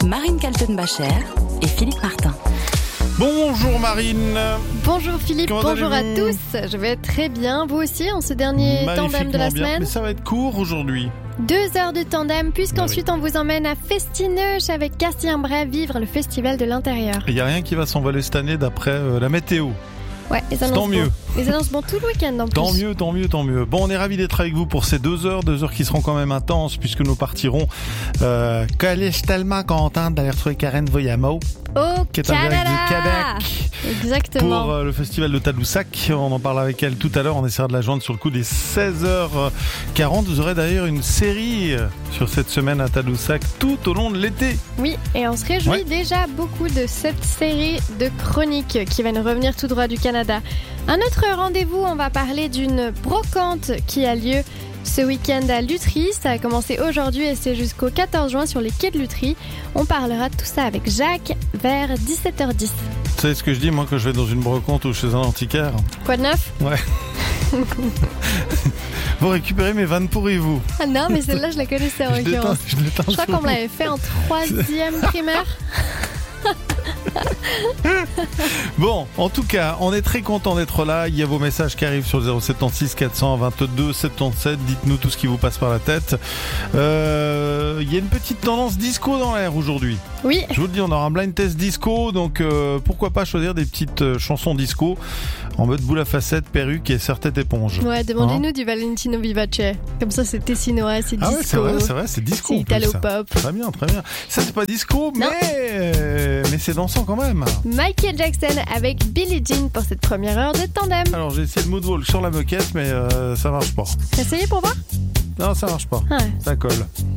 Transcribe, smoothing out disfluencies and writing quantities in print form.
Marine Kaltenbacher et Philippe Martin. Bonjour Marine. Bonjour Philippe, Comment bonjour à allez-vous ? tous. Je vais très bien, vous aussi, en ce dernier tandem de la Magnifiquement bien. semaine. Mais ça va être court aujourd'hui. 2 heures de tandem, puisqu'ensuite on vous emmène à Festineuch avec Castille-en-Bray vivre le festival de l'intérieur. Il n'y a rien qui va s'envoler cette année d'après la météo. Ouais, les annonces Tant mieux. bons. Les annonces bons tout le week-end en plus. Tant mieux. Bon, on est ravis d'être avec vous pour ces 2 heures qui seront quand même intenses puisque nous partirons Collège tellement contente d'aller retrouver Karen Voyamo Au qui est en direct Canada. du Québec Exactement. pour le festival de Tadoussac. On en parlera avec elle tout à l'heure. On essaiera de la joindre sur le coup des 16h40. Vous aurez d'ailleurs une série sur cette semaine à Tadoussac tout au long de l'été. Oui, et on se réjouit Ouais. déjà beaucoup de cette série de chroniques qui va nous revenir tout droit du Canada. Un autre rendez-vous, on va parler d'une brocante qui a lieu ce week-end à Lutry. Ça a commencé aujourd'hui et c'est jusqu'au 14 juin sur les quais de Lutry. On parlera de tout ça avec Jacques vers 17h10. Vous savez ce que je dis moi quand je vais dans une brocante ou chez un antiquaire? Quoi de neuf? Ouais. Vous récupérez mes vannes pourries, vous. Ah non, mais celle-là, je la connaissais en l'occurrence. Je crois qu'on me l'avait fait en 3e primaire. Bon, en tout cas, on est très content d'être là. Il y a vos messages qui arrivent sur le 076 422 77. Dites-nous tout ce qui vous passe par la tête. Il y a une petite tendance disco dans l'air aujourd'hui. Oui. Je vous le dis, on aura un blind test disco, donc pourquoi pas choisir des petites chansons disco en mode boule à facettes, perruque et serre-tête éponge. Ouais, demandez-nous du Valentino Vivace. Comme ça, c'est tessinois, c'est disco. Ah ouais, c'est vrai, c'est disco. C'est en plus, ça. italo-pop. Très bien. Ça, c'est pas disco, Non. mais c'est dansant quand même. Michael Jackson avec Billie Jean pour cette première heure de tandem. Alors, j'ai essayé le moonwalk sur la moquette, mais ça marche pas. Essayez pour voir. Non, ça marche pas. Ouais. Ça colle.